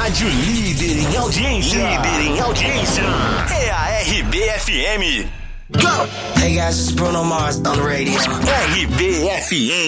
rádio líder em audiência. Líder em audiência. É a RBFM. Go! Hey guys, it's Bruno Mars on the radio. RBFM.